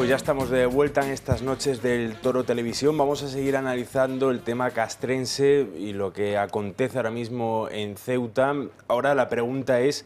pues ya estamos de vuelta en estas noches del Toro Televisión. Vamos a seguir analizando el tema castrense y lo que acontece ahora mismo en Ceuta. Ahora la pregunta es,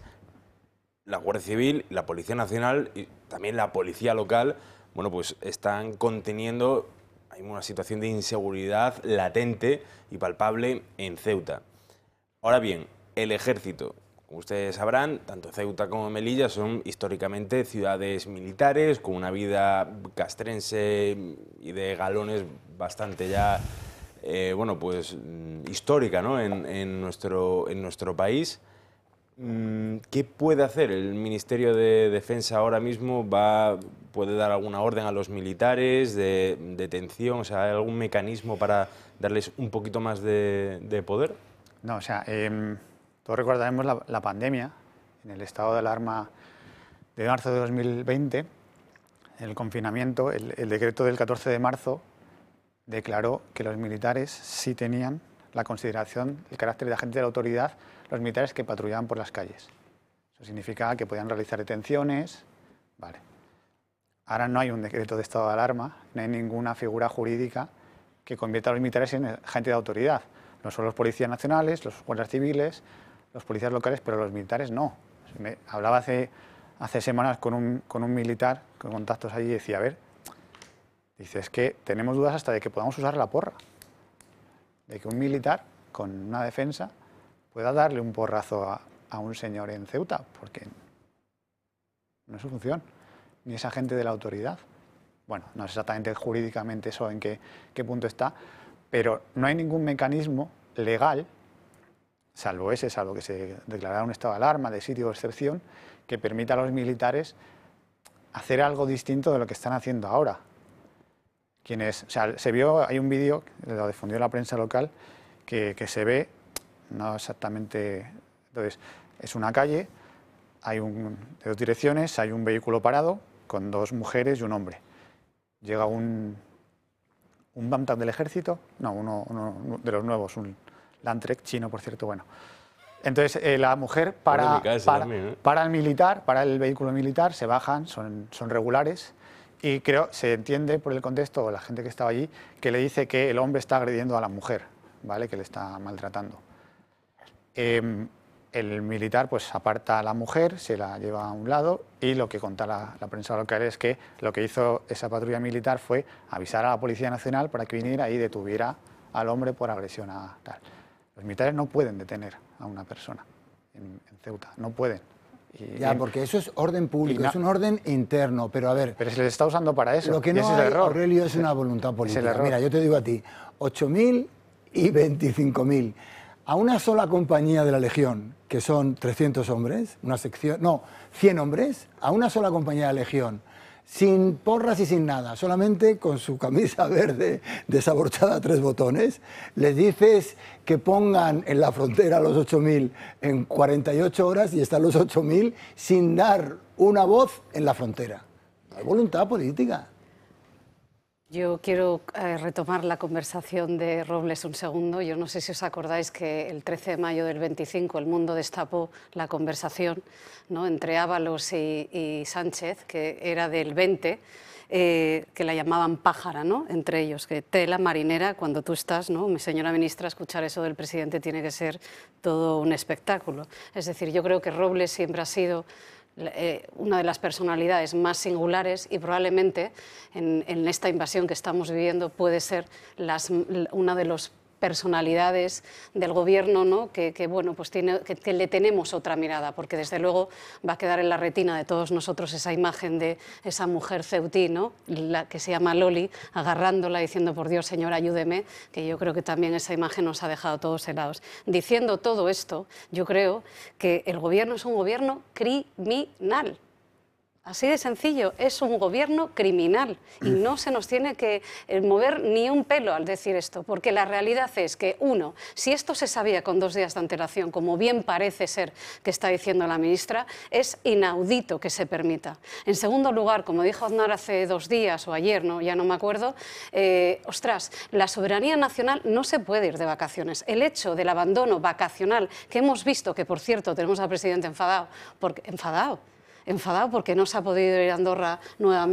la Guardia Civil, la Policía Nacional y también la Policía Local, bueno, pues están conteniendo, hay una situación de inseguridad latente y palpable en Ceuta. Ahora bien, el Ejército, como ustedes sabrán, tanto Ceuta como Melilla son históricamente ciudades militares, con una vida castrense y de galones bastante ya, bueno, pues histórica, ¿no? en nuestro país. ¿Qué puede hacer el Ministerio de Defensa ahora mismo? ¿Puede dar alguna orden a los militares de detención? O sea, ¿hay algún mecanismo para darles un poquito más de poder? No, o sea, todos recordaremos la pandemia, en el estado de alarma de marzo de 2020, en el confinamiento, el decreto del 14 de marzo declaró que los militares sí tenían la consideración, el carácter de agente de la autoridad, los militares que patrullaban por las calles. Eso significaba que podían realizar detenciones, vale. Ahora no hay un decreto de estado de alarma, no hay ninguna figura jurídica que convierta a los militares en agente de autoridad. No son los policías nacionales, los guardias civiles, los policías locales, pero los militares no. Hablaba hace semanas con un militar, con contactos allí, y decía, a ver, dice, es que tenemos dudas hasta de que podamos usar la porra. De que un militar, con una defensa, pueda darle un porrazo a un señor en Ceuta, porque no es su función, ni es agente de la autoridad. Bueno, no sé exactamente jurídicamente eso en qué punto está, pero no hay ningún mecanismo legal, salvo que se declarara un estado de alarma, de sitio o excepción, que permita a los militares hacer algo distinto de lo que están haciendo ahora. O sea, se vio, hay un vídeo, lo difundió la prensa local, que se ve, no exactamente, entonces, es una calle, hay de dos direcciones, hay un vehículo parado con dos mujeres y un hombre. Llega un Bantam del ejército, no, uno de los nuevos, un Landtrek chino, por cierto, bueno. Entonces la mujer para el militar, para el vehículo militar, se bajan, son regulares, y creo, se entiende por el contexto, o la gente que estaba allí, que le dice que el hombre está agrediendo a la mujer, ¿vale? Que le está maltratando. El militar pues aparta a la mujer, se la lleva a un lado, y lo que cuenta la prensa local es que lo que hizo esa patrulla militar fue avisar a la Policía Nacional para que viniera y detuviera al hombre por agresión a tal. Los militares no pueden detener a una persona en Ceuta, no pueden. Porque eso es orden público, es un orden interno, pero a ver... Pero se les está usando para eso, lo que no hay, Aurelio, es una voluntad política. Mira, yo te digo a ti, 8.000 y 25.000. A una sola compañía de la Legión, que son 300 hombres, una sección, no, 100 hombres, a una sola compañía de la Legión, sin porras y sin nada, solamente con su camisa verde desaborchada a 3 botones, les dices que pongan en la frontera a los 8.000 en 48 horas y están los 8.000 sin dar una voz en la frontera. No hay voluntad política. Yo quiero retomar la conversación de Robles un segundo. Yo no sé si os acordáis que el 13 de mayo del 25 El Mundo destapó la conversación, ¿no?, entre Ábalos y Sánchez, que era del 20, que la llamaban pájara, ¿no?, entre ellos, que tela marinera, cuando tú estás, ¿no?, mi señora ministra, escuchar eso del presidente tiene que ser todo un espectáculo. Es decir, yo creo que Robles siempre ha sido una de las personalidades más singulares y probablemente en esta invasión que estamos viviendo puede ser una de las personalidades del gobierno, ¿no?, bueno, pues que le tenemos otra mirada, porque desde luego va a quedar en la retina de todos nosotros esa imagen de esa mujer ceutí, ¿no?, la que se llama Loli, agarrándola, diciendo, por Dios, señor, ayúdeme, que yo creo que también esa imagen nos ha dejado todos helados. Diciendo todo esto, yo creo que el gobierno es un gobierno criminal. Así de sencillo, es un gobierno criminal y no se nos tiene que mover ni un pelo al decir esto, porque la realidad es que, uno, si esto se sabía con 2 días de antelación, como bien parece ser que está diciendo la ministra, es inaudito que se permita. En segundo lugar, como dijo Aznar hace 2 días o ayer, ¿no?, ya no me acuerdo, ostras, la soberanía nacional no se puede ir de vacaciones. El hecho del abandono vacacional que hemos visto, que por cierto tenemos al presidente enfadado porque no se ha podido ir a Andorra nuevamente,